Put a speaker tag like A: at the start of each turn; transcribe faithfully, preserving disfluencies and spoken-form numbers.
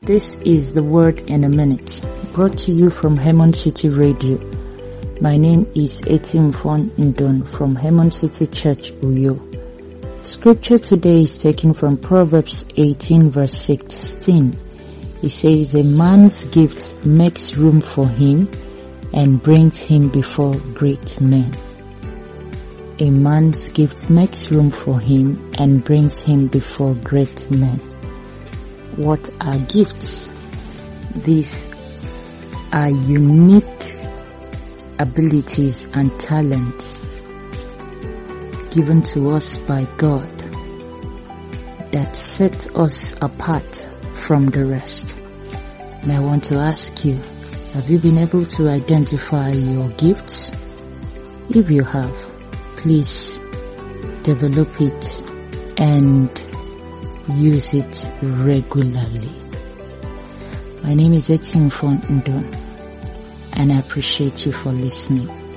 A: This is the Word in a Minute, brought to you from Hemon City Radio. My name is Etimfon Ndon from Hemon City Church, Uyo. Scripture today is taken from Proverbs eighteen verse sixteen. It says, a man's gift makes room for him and brings him before great men. A man's gift makes room for him and brings him before great men. What are gifts? These are unique abilities and talents given to us by God that set us apart from the rest. And I want to ask you, have you been able to identify your gifts? If you have, please develop it and use it regularly. My name is Etimfon Ndon, and I appreciate you for listening.